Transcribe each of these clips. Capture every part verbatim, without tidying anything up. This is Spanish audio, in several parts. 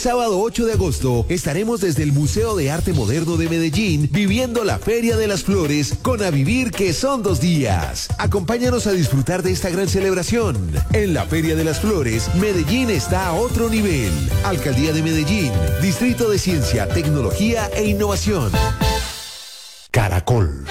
sábado ocho de agosto estaremos desde el Museo de Arte Moderno de Medellín viviendo la Feria de las Flores con A Vivir, que son dos días. Acompáñanos a disfrutar de esta gran celebración. En la Feria de las Flores, Medellín está a otro nivel. Alcaldía de Medellín, Distrito de Ciencia, Tecnología e Innovación. Caracol.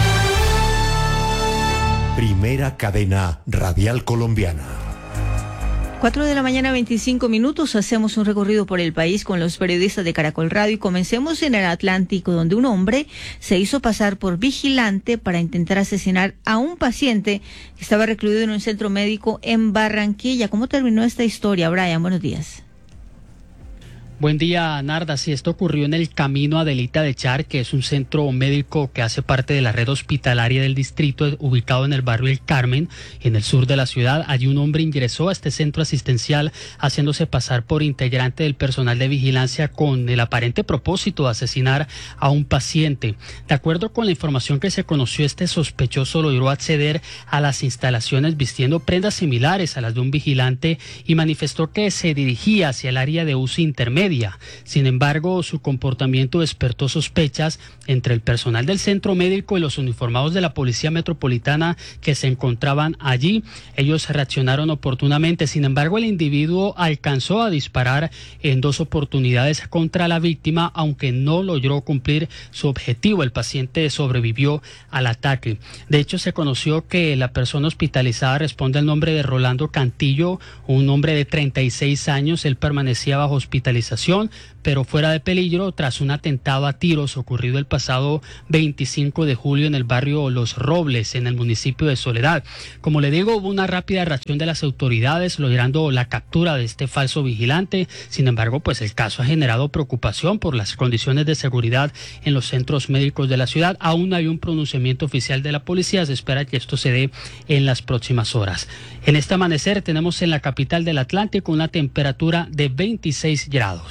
Primera cadena radial colombiana. Cuatro de la mañana, veinticinco minutos, hacemos un recorrido por el país con los periodistas de Caracol Radio y comencemos en el Atlántico, donde un hombre se hizo pasar por vigilante para intentar asesinar a un paciente que estaba recluido en un centro médico en Barranquilla. ¿Cómo terminó esta historia, Brian? Buenos días. Buen día, Narda. Sí, esto ocurrió en el Camino Adelita de Char, que es un centro médico que hace parte de la red hospitalaria del distrito, ubicado en el barrio El Carmen, en el sur de la ciudad. Allí un hombre ingresó a este centro asistencial haciéndose pasar por integrante del personal de vigilancia con el aparente propósito de asesinar a un paciente. De acuerdo con la información que se conoció, este sospechoso logró acceder a las instalaciones vistiendo prendas similares a las de un vigilante y manifestó que se dirigía hacia el área de uso intermedio. Sin embargo, su comportamiento despertó sospechas entre el personal del centro médico y los uniformados de la Policía Metropolitana que se encontraban allí. Ellos reaccionaron oportunamente. Sin embargo, el individuo alcanzó a disparar en dos oportunidades contra la víctima, aunque no logró cumplir su objetivo. El paciente sobrevivió al ataque. De hecho, se conoció que la persona hospitalizada responde al nombre de Rolando Cantillo, un hombre de treinta y seis años. Él permanecía bajo hospitalización, pero fuera de peligro tras un atentado a tiros ocurrido el pasado veinticinco de julio en el barrio Los Robles, en el municipio de Soledad. Como le digo, hubo una rápida reacción de las autoridades, logrando la captura de este falso vigilante. Sin embargo, pues el caso ha generado preocupación por las condiciones de seguridad en los centros médicos de la ciudad. Aún no hay un pronunciamiento oficial de la policía. Se espera que esto se dé en las próximas horas. En este amanecer tenemos en la capital del Atlántico una temperatura de veintiséis grados.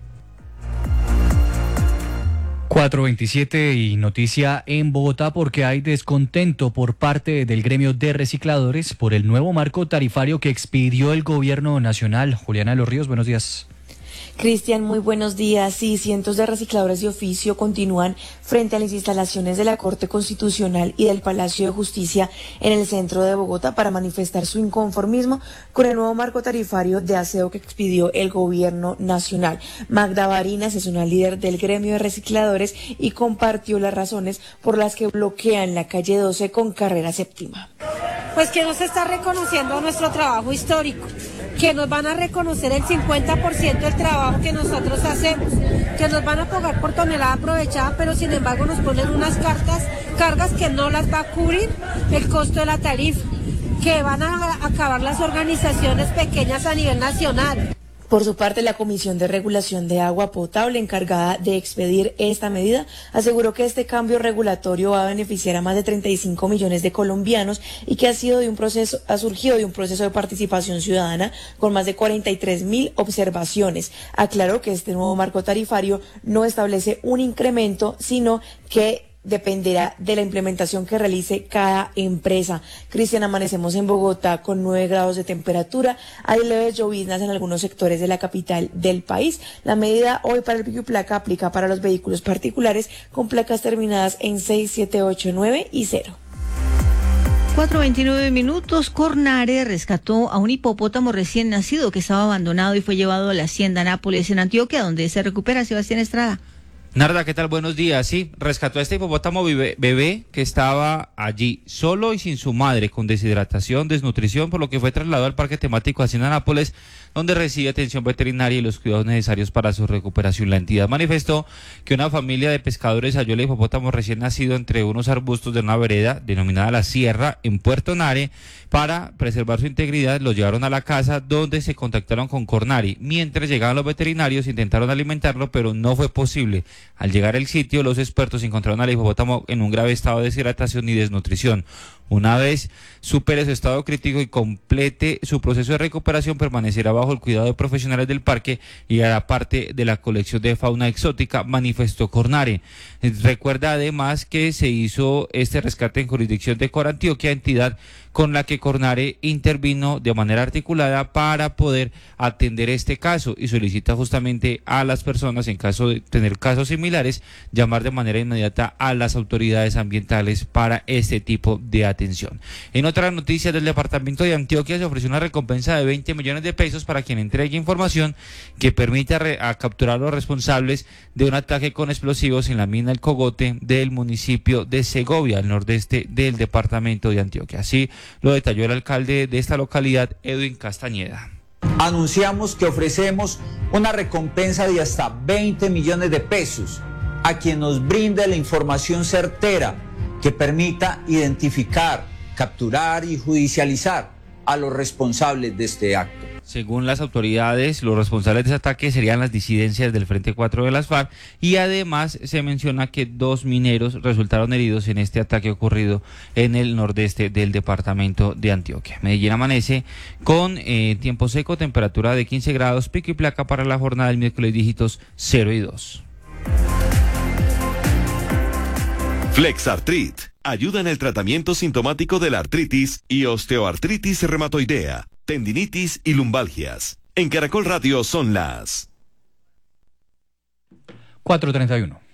cuatro veintisiete y noticia en Bogotá porque hay descontento por parte del gremio de recicladores por el nuevo marco tarifario que expidió el gobierno nacional. Juliana de los Ríos, buenos días. Cristian, muy buenos días. Sí, cientos de recicladores de oficio continúan frente a las instalaciones de la Corte Constitucional y del Palacio de Justicia en el centro de Bogotá para manifestar su inconformismo con el nuevo marco tarifario de aseo que expidió el gobierno nacional. Magda Barinas es una líder del gremio de recicladores y compartió las razones por las que bloquean la calle doce con carrera séptima. Pues que no se está reconociendo nuestro trabajo histórico, que nos van a reconocer el cincuenta por ciento del trabajo que nosotros hacemos, que nos van a pagar por tonelada aprovechada, pero sin embargo nos ponen unas cartas, cargas que no las va a cubrir el costo de la tarifa, que van a acabar las organizaciones pequeñas a nivel nacional. Por su parte, la Comisión de Regulación de Agua Potable, encargada de expedir esta medida, aseguró que este cambio regulatorio va a beneficiar a más de treinta y cinco millones de colombianos y que ha sido de un proceso, ha surgido de un proceso de participación ciudadana con más de cuarenta y tres mil observaciones. Aclaró que este nuevo marco tarifario no establece un incremento, sino que dependerá de la implementación que realice cada empresa. Cristian, amanecemos en Bogotá con nueve grados de temperatura. Hay leves lloviznas en algunos sectores de la capital del país. La medida hoy para el pico y placa aplica para los vehículos particulares con placas terminadas en seis, siete, ocho, nueve y cero. cuatro veintinueve minutos. Cornare rescató a un hipopótamo recién nacido que estaba abandonado y fue llevado a la hacienda Nápoles en Antioquia, donde se recupera. Sebastián Estrada. Narda, ¿qué tal? Buenos días. Sí, rescató a este hipopótamo bebé, bebé que estaba allí solo y sin su madre, con deshidratación, desnutrición, por lo que fue trasladado al Parque Temático Hacienda Nápoles, donde recibe atención veterinaria y los cuidados necesarios para su recuperación. La entidad manifestó que una familia de pescadores halló el hipopótamo recién nacido entre unos arbustos de una vereda denominada La Sierra en Puerto Nare. Para preservar su integridad, lo llevaron a la casa, donde se contactaron con Cornari. Mientras llegaban los veterinarios, intentaron alimentarlo, pero no fue posible. Al llegar al sitio, los expertos encontraron al hipopótamo en un grave estado de deshidratación y desnutrición. Una vez supere su estado crítico y complete su proceso de recuperación, permanecerá bajo el cuidado de profesionales del parque y hará parte de la colección de fauna exótica, manifestó Cornare. Recuerda además que se hizo este rescate en jurisdicción de Corantioquia, entidad con la que Cornare intervino de manera articulada para poder atender este caso, y solicita justamente a las personas, en caso de tener casos similares, llamar de manera inmediata a las autoridades ambientales para este tipo de atención. En otras noticias del departamento de Antioquia, se ofreció una recompensa de veinte millones de pesos para quien entregue información que permita re- a capturar a los responsables de un ataque con explosivos en la mina El Cogote del municipio de Segovia, al nordeste del departamento de Antioquia. Así lo detalló el alcalde de esta localidad, Edwin Castañeda. Anunciamos que ofrecemos una recompensa de hasta veinte millones de pesos a quien nos brinde la información certera que permita identificar, capturar y judicializar a los responsables de este acto. Según las autoridades, los responsables de ese ataque serían las disidencias del Frente cuatro de las FARC, y además se menciona que dos mineros resultaron heridos en este ataque ocurrido en el nordeste del departamento de Antioquia. Medellín amanece con eh, tiempo seco, temperatura de quince grados, pico y placa para la jornada del miércoles, dígitos cero y dos. Flexartrit ayuda en el tratamiento sintomático de la artritis y osteoartritis reumatoidea, tendinitis y lumbalgias. En Caracol Radio son las cuatro treinta y uno.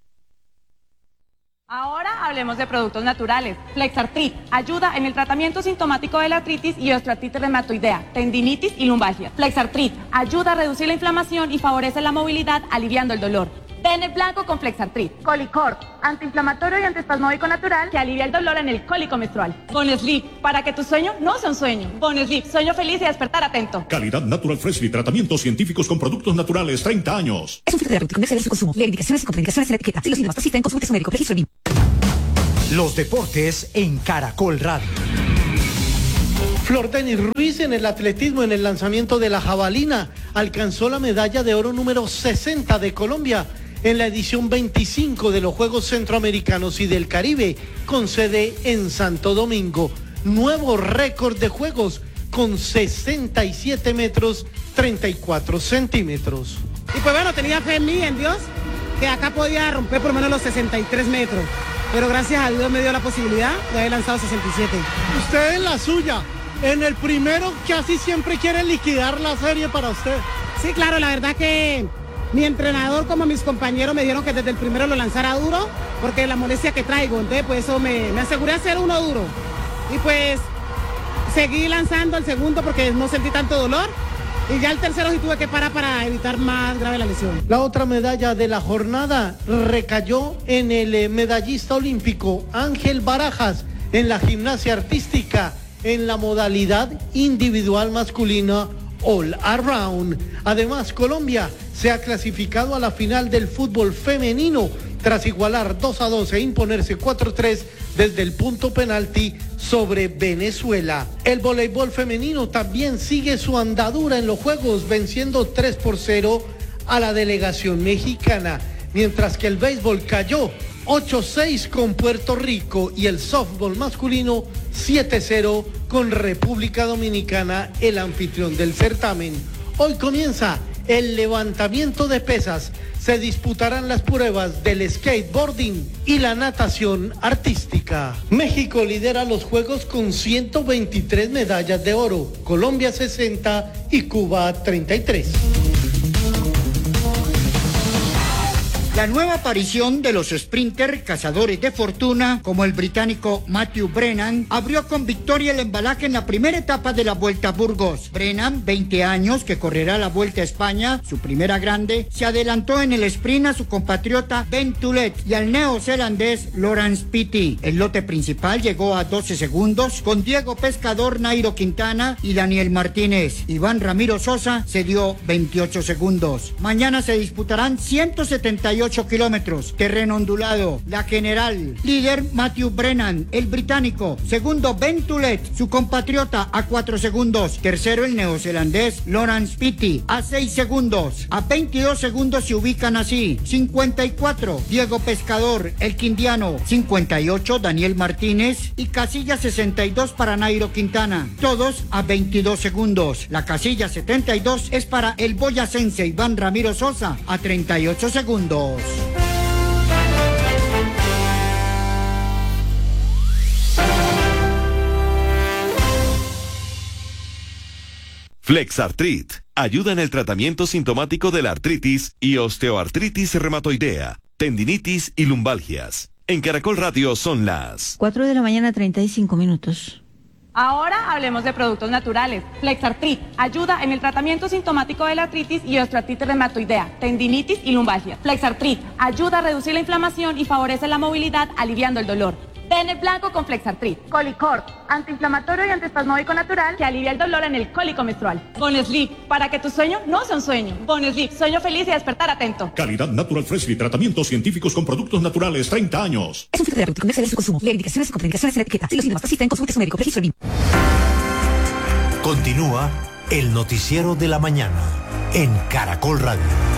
Ahora hablemos de productos naturales. Flexartrit ayuda en el tratamiento sintomático de la artritis y osteoartritis reumatoidea, tendinitis y lumbalgia. Flexartrit ayuda a reducir la inflamación y favorece la movilidad, aliviando el dolor. Ten el blanco con Flexartrit. Colicor, antiinflamatorio y antiespasmódico natural que alivia el dolor en el cólico menstrual. Bonesleep, para que tu sueño no sea un sueño. Bonesleep, sueño feliz y despertar atento. Calidad Natural Freshly, tratamientos científicos con productos naturales, treinta años. Es un fitoterapéutico, no excede su consumo. Lee indicaciones y contraindicaciones en la etiqueta. Si los síntomas persisten, consulte a su médico. Registro B I M. Los deportes en Caracol Radio. Flor Denis Ruiz en el atletismo, en el lanzamiento de la jabalina, alcanzó la medalla de oro número sesenta de Colombia en la edición veinticinco de los Juegos Centroamericanos y del Caribe, con sede en Santo Domingo. Nuevo récord de Juegos con sesenta y siete metros treinta y cuatro centímetros. Y pues bueno, tenía fe en mí, en Dios, que acá podía romper por lo menos los sesenta y tres metros. Pero gracias a Dios me dio la posibilidad de haber lanzado sesenta y siete. Usted en la suya, en el primero casi siempre quiere liquidar la serie para usted. Sí, claro, la verdad que mi entrenador como mis compañeros me dijeron que desde el primero lo lanzara duro, porque la molestia que traigo, entonces pues eso me, me aseguré hacer uno duro. Y pues seguí lanzando el segundo porque no sentí tanto dolor, y ya el tercero sí tuve que parar para evitar más grave la lesión. La otra medalla de la jornada recayó en el medallista olímpico Ángel Barajas en la gimnasia artística en la modalidad individual masculina All Around. Además, Colombia se ha clasificado a la final del fútbol femenino tras igualar dos a dos e imponerse cuatro a tres desde el punto penalti sobre Venezuela. El voleibol femenino también sigue su andadura en los Juegos, venciendo tres por cero a la delegación mexicana, mientras que el béisbol cayó ocho a seis con Puerto Rico y el softball masculino siete a cero con República Dominicana, el anfitrión del certamen. Hoy comienza el levantamiento de pesas. Se disputarán las pruebas del skateboarding y la natación artística. México lidera los Juegos con ciento veintitrés medallas de oro, Colombia sesenta y Cuba treinta y tres. La nueva aparición de los sprinter cazadores de fortuna, como el británico Matthew Brennan, abrió con victoria el embalaje en la primera etapa de la Vuelta a Burgos. Brennan, veinte años, que correrá la Vuelta a España, su primera grande, se adelantó en el sprint a su compatriota Ben Tulet y al neozelandés Lawrence Pitty. El lote principal llegó a doce segundos, con Diego Pescador, Nairo Quintana y Daniel Martínez. Iván Ramiro Sosa se dio veintiocho segundos. Mañana se disputarán ciento setenta y ocho kilómetros. Terreno ondulado. La general. Líder Matthew Brennan, el británico. Segundo Ben Tulet, su compatriota, a cuatro segundos. Tercero el neozelandés Lawrence Pitty, a seis segundos. A veintidós segundos se ubican así. cincuenta y cuatro Diego Pescador, el quindiano. cincuenta y ocho Daniel Martínez y casilla sesenta y dos para Nairo Quintana. Todos a veintidós segundos. La casilla setenta y dos es para el boyacense Iván Ramiro Sosa a treinta y ocho segundos. Flexartrit ayuda en el tratamiento sintomático de la artritis y osteoartritis reumatoidea, tendinitis y lumbalgias. En Caracol Radio son las cuatro de la mañana, treinta y cinco minutos. Ahora hablemos de productos naturales. Flexartrit ayuda en el tratamiento sintomático de la artritis y osteoartritis reumatoidea, tendinitis y lumbalgia. Flexartrit ayuda a reducir la inflamación y favorece la movilidad, aliviando el dolor. Bennett blanco con Flexartrit. Colicort, antiinflamatorio y antiespasmódico natural que alivia el dolor en el cólico menstrual. Bonesleep, para que tu sueño no sea un sueño. Bonesleep, sueño feliz y despertar atento. Calidad Natural Freshly, tratamientos científicos con productos naturales, treinta años. Es un filtro terapéutico, no excede su consumo. Lee indicaciones y contraindicaciones en la etiqueta. Si los síntomas persisten, consulte a su médico. Registro B I M. Continúa el noticiero de la mañana en Caracol Radio.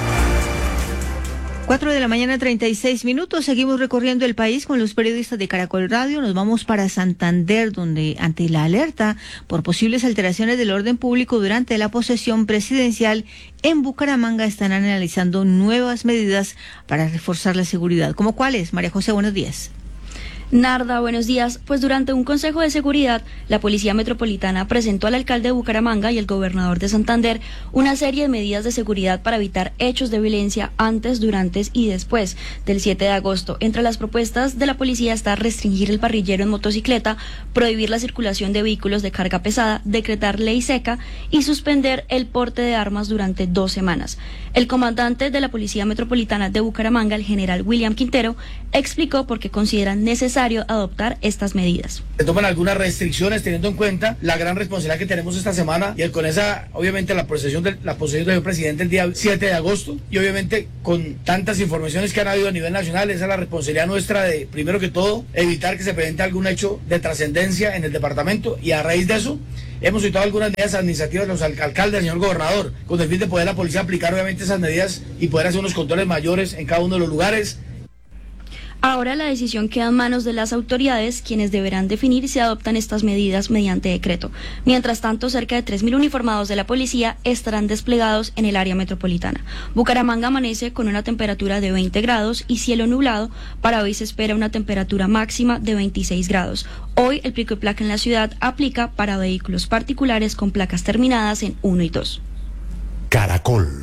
cuatro de la mañana, treinta y seis minutos. Seguimos recorriendo el país con los periodistas de Caracol Radio. Nos vamos para Santander, donde ante la alerta por posibles alteraciones del orden público durante la posesión presidencial en Bucaramanga, están analizando nuevas medidas para reforzar la seguridad. ¿Cómo cuáles? María José, buenos días. Narda, buenos días. Pues durante un consejo de seguridad, la Policía Metropolitana presentó al alcalde de Bucaramanga y al gobernador de Santander una serie de medidas de seguridad para evitar hechos de violencia antes, durante y después del siete de agosto. Entre las propuestas de la policía está restringir el parrillero en motocicleta, prohibir la circulación de vehículos de carga pesada, decretar ley seca y suspender el porte de armas durante dos semanas. El comandante de la Policía Metropolitana de Bucaramanga, el general William Quintero, explicó por qué consideran necesario adoptar estas medidas. Se toman algunas restricciones teniendo en cuenta la gran responsabilidad que tenemos esta semana y con esa, obviamente, la posesión del, la posesión del presidente el día siete de agosto y obviamente con tantas informaciones que han habido a nivel nacional, esa es la responsabilidad nuestra de, primero que todo, evitar que se presente algún hecho de trascendencia en el departamento y a raíz de eso hemos citado algunas medidas administrativas de los alcaldes, señor gobernador, con el fin de poder la policía aplicar obviamente esas medidas y poder hacer unos controles mayores en cada uno de los lugares. Ahora la decisión queda en manos de las autoridades, quienes deberán definir si adoptan estas medidas mediante decreto. Mientras tanto, cerca de tres mil uniformados de la policía estarán desplegados en el área metropolitana. Bucaramanga amanece con una temperatura de veinte grados y cielo nublado. Para hoy se espera una temperatura máxima de veintiséis grados. Hoy el pico y placa en la ciudad aplica para vehículos particulares con placas terminadas en uno y dos. Caracol.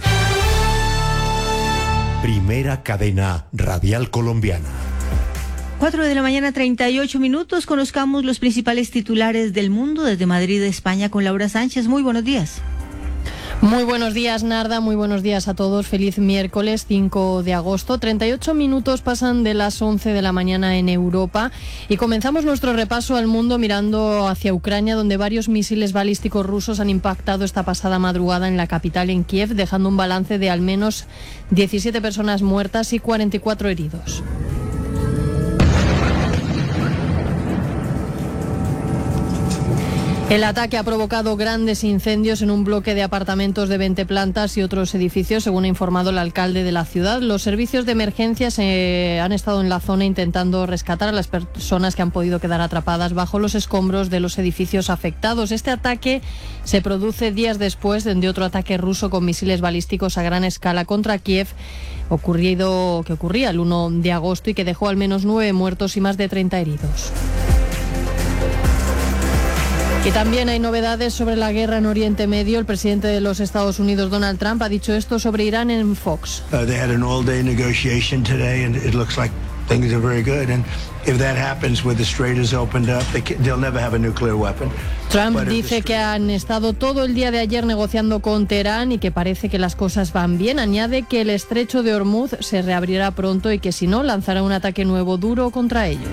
Primera cadena radial colombiana. cuatro de la mañana, treinta y ocho minutos. Conozcamos los principales titulares del mundo desde Madrid, España, con Laura Sánchez. Muy buenos días. Muy buenos días, Narda, muy buenos días a todos. Feliz miércoles cinco de agosto. treinta y ocho minutos pasan de las once de la mañana en Europa y comenzamos nuestro repaso al mundo mirando hacia Ucrania, donde varios misiles balísticos rusos han impactado esta pasada madrugada en la capital, en Kiev, dejando un balance de al menos diecisiete personas muertas y cuarenta y cuatro heridos. El ataque ha provocado grandes incendios en un bloque de apartamentos de veinte plantas y otros edificios, según ha informado el alcalde de la ciudad. Los servicios de emergencias eh, han estado en la zona intentando rescatar a las personas que han podido quedar atrapadas bajo los escombros de los edificios afectados. Este ataque se produce días después de otro ataque ruso con misiles balísticos a gran escala contra Kiev, ocurrido, que ocurría el uno de agosto y que dejó al menos nueve muertos y más de treinta heridos. Y también hay novedades sobre la guerra en Oriente Medio. El presidente de los Estados Unidos, Donald Trump, ha dicho esto sobre Irán en Fox. Uh, they had an all-day negotiation today, and it looks like things are very good. And if that happens, where the strait is opened up, they can, they'll never have a nuclear weapon. Trump dice que han estado todo el día de ayer negociando con Teherán y que parece que las cosas van bien. Añade que el estrecho de Hormuz se reabrirá pronto y que si no, lanzará un ataque nuevo duro contra ellos.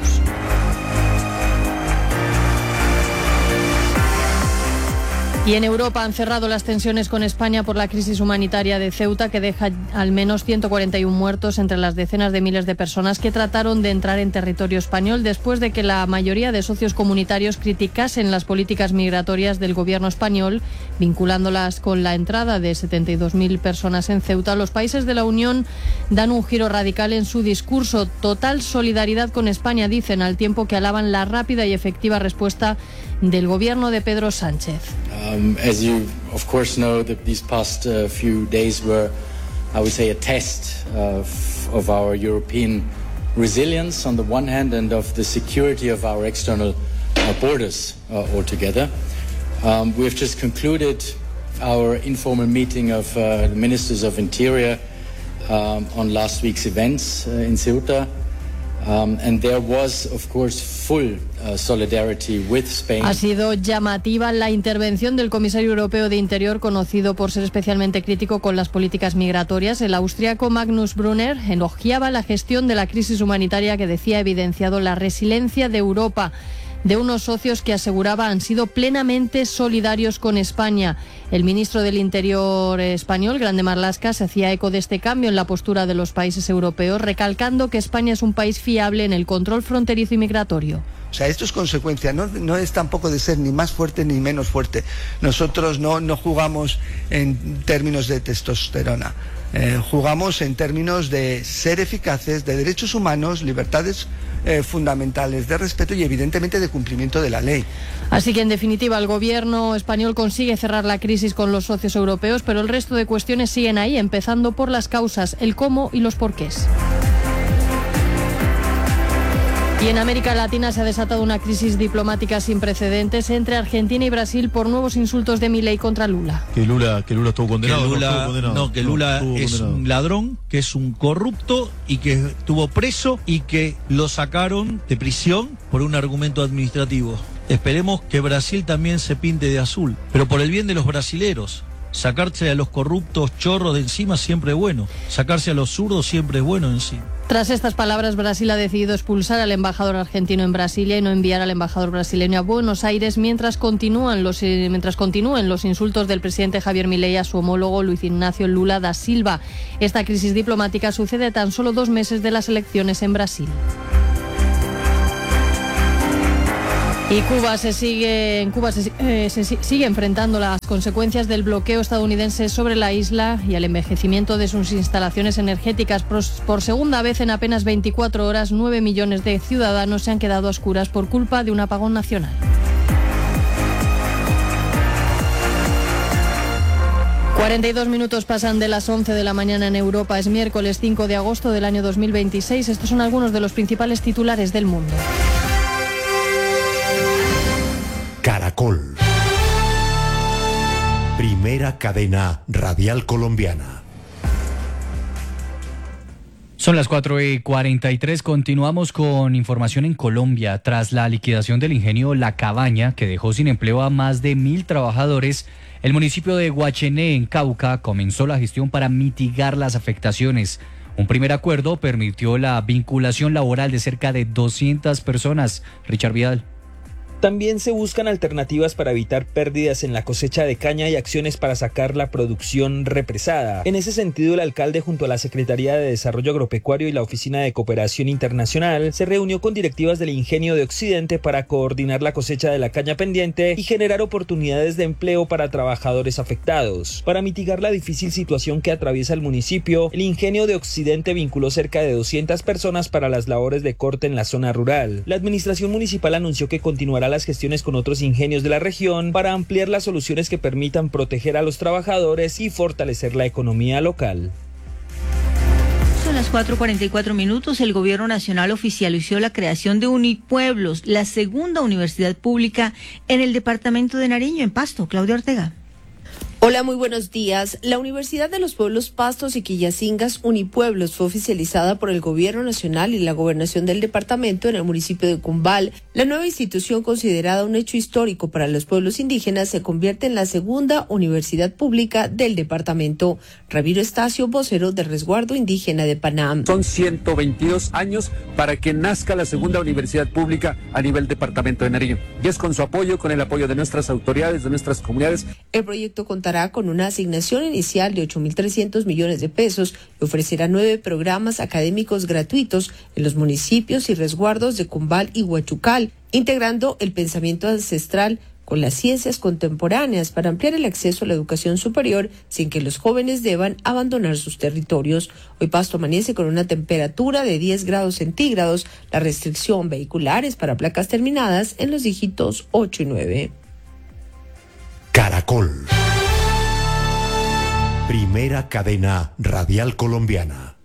Y en Europa han cerrado las tensiones con España por la crisis humanitaria de Ceuta, que deja al menos ciento cuarenta y uno muertos entre las decenas de miles de personas que trataron de entrar en territorio español después de que la mayoría de socios comunitarios criticasen las políticas migratorias del gobierno español, vinculándolas con la entrada de setenta y dos mil personas en Ceuta. Los países de la Unión dan un giro radical en su discurso. Total solidaridad con España, dicen, al tiempo que alaban la rápida y efectiva respuesta del gobierno de Pedro Sánchez. Um, as you of course know, that these past uh, few days were, I would say, a test uh, of our European resilience on the one hand and of the security of our external uh, borders uh, altogether. Um, we have just concluded our informal meeting of uh, the Ministers of Interior um, on last week's events uh, in Ceuta. Um, and there was, of course, full uh, solidarity with Spain. Ha sido llamativa la intervención del comisario europeo de Interior, conocido por ser especialmente crítico con las políticas migratorias. El austriaco Magnus Brunner elogiaba la gestión de la crisis humanitaria que, decía, ha evidenciado la resiliencia de Europa, de unos socios que, aseguraba, han sido plenamente solidarios con España. El ministro del Interior español, Grande Marlaska, se hacía eco de este cambio en la postura de los países europeos, recalcando que España es un país fiable en el control fronterizo y migratorio. O sea, esto es consecuencia, no, no es tampoco de ser ni más fuerte ni menos fuerte. Nosotros no, no jugamos en términos de testosterona, eh, jugamos en términos de ser eficaces, de derechos humanos, libertades eh, fundamentales, de respeto y evidentemente de cumplimiento de la ley. Así que, en definitiva, el gobierno español consigue cerrar la crisis con los socios europeos, pero el resto de cuestiones siguen ahí, empezando por las causas, el cómo y los porqués. Y en América Latina se ha desatado una crisis diplomática sin precedentes entre Argentina y Brasil por nuevos insultos de Milei contra Lula. Que Lula, que Lula estuvo condenado. Que Lula, no, estuvo condenado. no, que Lula no, es condenado. un ladrón, que es un corrupto y que estuvo preso y que lo sacaron de prisión por un argumento administrativo. Esperemos que Brasil también se pinte de azul, pero por el bien de los brasileros. Sacarse a los corruptos chorros de encima siempre es bueno. Sacarse a los zurdos siempre es bueno en sí. Tras estas palabras, Brasil ha decidido expulsar al embajador argentino en Brasilia y no enviar al embajador brasileño a Buenos Aires mientras continúan los, eh, mientras continúen los insultos del presidente Javier Milei a su homólogo Luis Ignacio Lula da Silva. Esta crisis diplomática sucede tan solo dos meses de las elecciones en Brasil. Y Cuba se sigue, en Cuba se, eh, se sigue enfrentando las consecuencias del bloqueo estadounidense sobre la isla y al envejecimiento de sus instalaciones energéticas. Por, por segunda vez en apenas veinticuatro horas, nueve millones de ciudadanos se han quedado a oscuras por culpa de un apagón nacional. cuarenta y dos minutos pasan de las once de la mañana en Europa. Es miércoles cinco de agosto del año dos mil veintiséis. Estos son algunos de los principales titulares del mundo. Caracol. Primera cadena radial colombiana. Son las cuatro y cuarenta y tres. Continuamos con información en Colombia. Tras la liquidación del ingenio La Cabaña, que dejó sin empleo a más de mil trabajadores, el municipio de Guachené, en Cauca, comenzó la gestión para mitigar las afectaciones. Un primer acuerdo permitió la vinculación laboral de cerca de doscientas personas. Richard Vidal. También se buscan alternativas para evitar pérdidas en la cosecha de caña y acciones para sacar la producción represada. En ese sentido, el alcalde, junto a la Secretaría de Desarrollo Agropecuario y la Oficina de Cooperación Internacional, se reunió con directivas del Ingenio de Occidente para coordinar la cosecha de la caña pendiente y generar oportunidades de empleo para trabajadores afectados. Para mitigar la difícil situación que atraviesa el municipio, el Ingenio de Occidente vinculó cerca de doscientas personas para las labores de corte en la zona rural. La administración municipal anunció que continuará las gestiones con otros ingenios de la región para ampliar las soluciones que permitan proteger a los trabajadores y fortalecer la economía local. Son las cuatro y cuarenta y cuatro minutos. El Gobierno Nacional oficializó la creación de Unipueblos, la segunda universidad pública en el departamento de Nariño, en Pasto. Claudia Ortega. Hola, muy buenos días. La Universidad de los Pueblos Pastos y Quillacingas, Unipueblos, fue oficializada por el Gobierno Nacional y la Gobernación del Departamento en el municipio de Cumbal. La nueva institución, considerada un hecho histórico para los pueblos indígenas, se convierte en la segunda universidad pública del departamento. Ramiro Estacio, vocero del Resguardo Indígena de Panam. Son ciento veintidós años para que nazca la segunda universidad pública a nivel departamento de Nariño. Y es con su apoyo, con el apoyo de nuestras autoridades, de nuestras comunidades. El proyecto contará con una asignación inicial de ocho mil trescientos millones de pesos y ofrecerá nueve programas académicos gratuitos en los municipios y resguardos de Cumbal y Huachucal, integrando el pensamiento ancestral con las ciencias contemporáneas para ampliar el acceso a la educación superior sin que los jóvenes deban abandonar sus territorios. Hoy Pasto amanece con una temperatura de diez grados centígrados. La restricción vehicular es para placas terminadas en los dígitos ocho y nueve. Caracol. Primera cadena radial colombiana.